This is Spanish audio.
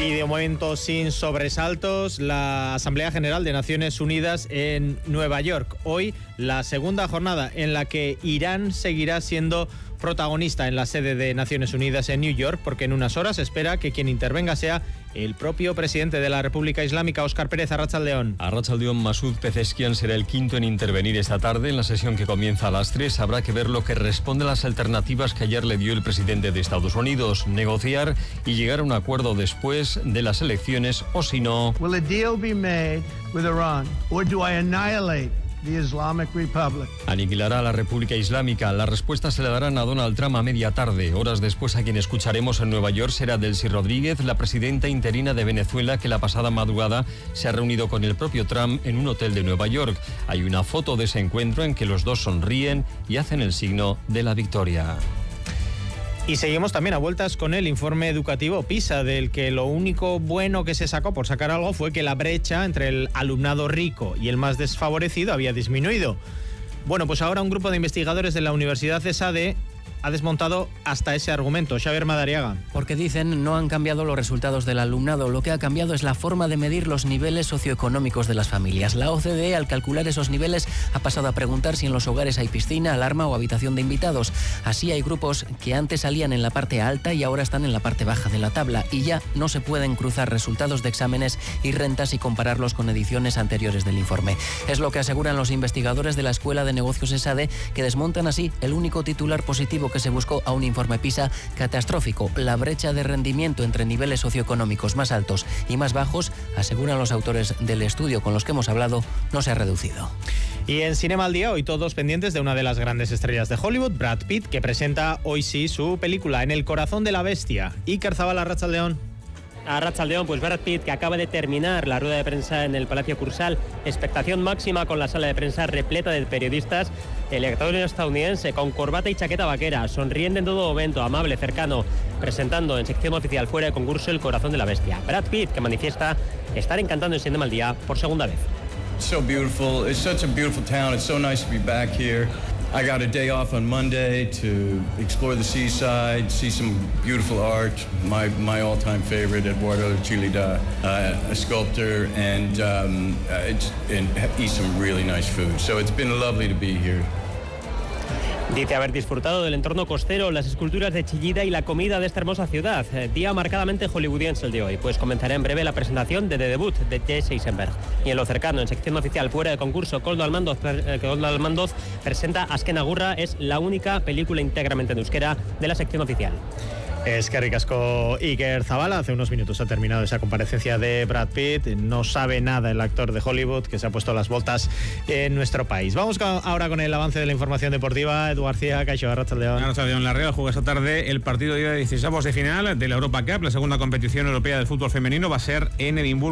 Y de momento sin sobresaltos, la Asamblea General de Naciones Unidas en Nueva York. Hoy la segunda jornada en la que Irán seguirá siendo protagonista en la sede de Naciones Unidas en New York, porque en unas horas se espera que quien intervenga sea el propio presidente de la República Islámica, Óscar Pérez. Arratsaldeón. Arratsaldeón. Masoud Pezeshkian será el quinto en intervenir esta tarde. En la sesión que comienza a las 3 habrá que ver lo que responde a las alternativas que ayer le dio el presidente de Estados Unidos: negociar y llegar a un acuerdo después de las elecciones, o si no... Will a deal be made with Iran, or do I annihilate the Islamic Republic? Aniquilará a la República Islámica. La respuesta se le darán a Donald Trump a media tarde. Horas después, a quien escucharemos en Nueva York será Delcy Rodríguez, la presidenta interina de Venezuela, que la pasada madrugada se ha reunido con el propio Trump en un hotel de Nueva York. Hay una foto de ese encuentro en que los dos sonríen y hacen el signo de la victoria. Y seguimos también a vueltas con el informe educativo PISA, del que lo único bueno que se sacó, por sacar algo, fue que la brecha entre el alumnado rico y el más desfavorecido había disminuido. Bueno, pues ahora un grupo de investigadores de la Universidad ESADE ha desmontado hasta ese argumento. Xavier Madariaga. Porque dicen no han cambiado los resultados del alumnado, lo que ha cambiado es la forma de medir los niveles socioeconómicos de las familias. La OCDE, al calcular esos niveles, ha pasado a preguntar si en los hogares hay piscina, alarma o habitación de invitados. Así hay grupos que antes salían en la parte alta y ahora están en la parte baja de la tabla, y ya no se pueden cruzar resultados de exámenes y rentas y compararlos con ediciones anteriores del informe. Es lo que aseguran los investigadores de la Escuela de Negocios ESADE, que desmontan así el único titular positivo que se buscó a un informe PISA catastrófico. La brecha de rendimiento entre niveles socioeconómicos más altos y más bajos, aseguran los autores del estudio con los que hemos hablado, no se ha reducido. Y en Cinema al Día, hoy todos pendientes de una de las grandes estrellas de Hollywood, Brad Pitt, que presenta hoy sí su película En el corazón de la bestia. Iker Zabala, arratsaldeón. Arratsaldeón, pues Brad Pitt, que acaba de terminar la rueda de prensa en el Palacio Cursal, expectación máxima con la sala de prensa repleta de periodistas. El actor estadounidense con corbata y chaqueta vaquera, sonriente en todo momento, amable, cercano, presentando en sección oficial fuera de concurso El corazón de la bestia. Brad Pitt, que manifiesta estar encantado en Cinema al Día por segunda vez. So beautiful. It's such a beautiful town. It's so nice to be back here. I got a day off on Monday to explore the seaside, see some beautiful art. My all-time favorite, Eduardo Chillida, a sculptor, and eat some really nice food. So it's been lovely to be here. Dice haber disfrutado del entorno costero, las esculturas de Chillida y la comida de esta hermosa ciudad. Día marcadamente hollywoodiense el de hoy, pues comenzará en breve la presentación de The Debut de Jesse Eisenberg. Y en lo cercano, en sección oficial fuera de concurso, Koldo Almandoz presenta Azken Agurra. Es la única película íntegramente en euskera de la sección oficial. Eskerrik asko Iker Zabala. Hace unos minutos ha terminado esa comparecencia de Brad Pitt. No sabe nada el actor de Hollywood que se ha puesto las botas en nuestro país. Vamos ahora con el avance de la información deportiva. Edu García, Caixo, arratsaldeón. Arratsaldeón. La Real juega esta tarde el partido de 16avos de final de la Europa Cup. La segunda competición europea del fútbol femenino va a ser en Edimburgo.